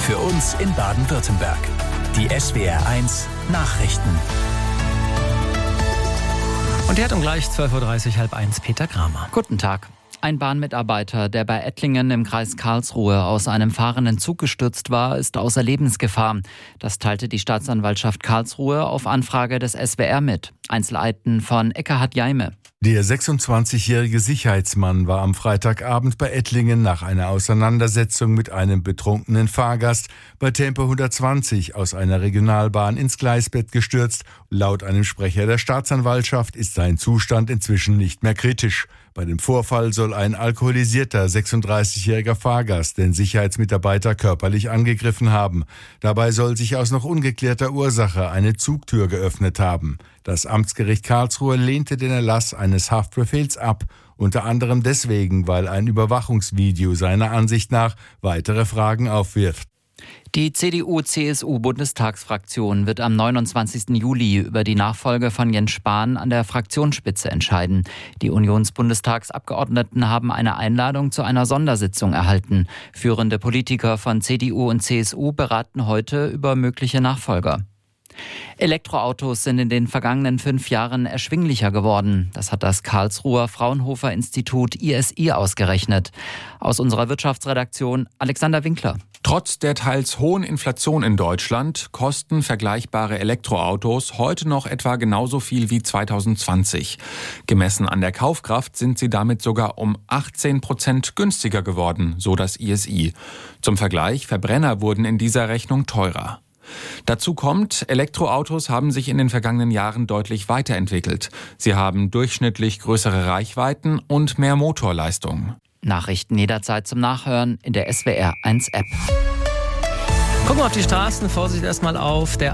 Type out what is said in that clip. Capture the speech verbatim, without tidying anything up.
Für uns in Baden-Württemberg. Die S W R eins Nachrichten. Und die hat um gleich zwölf Uhr dreißig, halb eins, Peter Kramer. Guten Tag. Ein Bahnmitarbeiter, der bei Ettlingen im Kreis Karlsruhe aus einem fahrenden Zug gestürzt war, ist außer Lebensgefahr. Das teilte die Staatsanwaltschaft Karlsruhe auf Anfrage des S W R mit. Einzelheiten von Eckhard Jaime. Der sechsundzwanzigjährige Sicherheitsmann war am Freitagabend bei Ettlingen nach einer Auseinandersetzung mit einem betrunkenen Fahrgast bei Tempo hundertzwanzig aus einer Regionalbahn ins Gleisbett gestürzt. Laut einem Sprecher der Staatsanwaltschaft ist sein Zustand inzwischen nicht mehr kritisch. Bei dem Vorfall soll ein alkoholisierter sechsunddreißigjähriger Fahrgast den Sicherheitsmitarbeiter körperlich angegriffen haben. Dabei soll sich aus noch ungeklärter Ursache eine Zugtür geöffnet haben. Das Amtsgericht Karlsruhe lehnte den Erlass eines Haftbefehls ab, unter anderem deswegen, weil ein Überwachungsvideo seiner Ansicht nach weitere Fragen aufwirft. Die C D U C S U-Bundestagsfraktion wird am neunundzwanzigsten Juli über die Nachfolge von Jens Spahn an der Fraktionsspitze entscheiden. Die Unionsbundestagsabgeordneten haben eine Einladung zu einer Sondersitzung erhalten. Führende Politiker von C D U und C S U beraten heute über mögliche Nachfolger. Elektroautos sind in den vergangenen fünf Jahren erschwinglicher geworden. Das hat das Karlsruher Fraunhofer Institut I S I ausgerechnet. Aus unserer Wirtschaftsredaktion Alexander Winkler. Trotz der teils hohen Inflation in Deutschland kosten vergleichbare Elektroautos heute noch etwa genauso viel wie zweitausendzwanzig. Gemessen an der Kaufkraft sind sie damit sogar um achtzehn Prozent günstiger geworden, so das I S I. Zum Vergleich, Verbrenner wurden in dieser Rechnung teurer. Dazu kommt, Elektroautos haben sich in den vergangenen Jahren deutlich weiterentwickelt. Sie haben durchschnittlich größere Reichweiten und mehr Motorleistung. Nachrichten jederzeit zum Nachhören in der S W R eins App. Gucken wir auf die Straßen, Vorsicht erstmal auf der